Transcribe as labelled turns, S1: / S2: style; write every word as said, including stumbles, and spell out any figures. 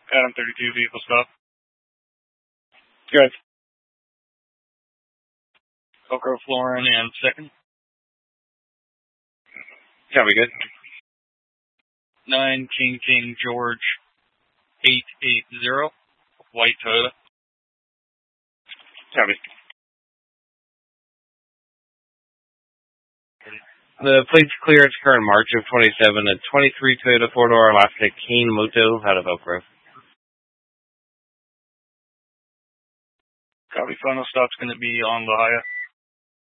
S1: Adam thirty-two, vehicle stop.
S2: Good.
S1: Elk Grove, Florin, and second.
S2: Copy, good.
S1: nine King King George eight eight zero, white Toyota.
S2: Copy. The plate's clear. It's current March of twenty-seven, a twenty-three Toyota four-door Alaska Kane Moto out of Elk Grove.
S1: Copy. Final stop's going to be on La Jolla.